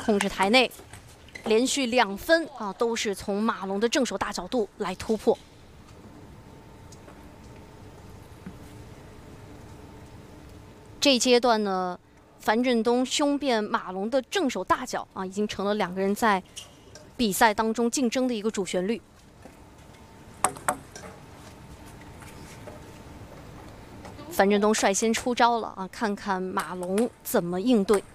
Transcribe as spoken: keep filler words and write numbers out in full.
控制台内，连续两分啊，都是从马龙的正手大角度来突破。这一阶段呢，樊振东凶辩马龙的正手大脚啊，已经成了两个人在比赛当中竞争的一个主旋律。 樊振东率先出招了啊，看看马龙怎么应对。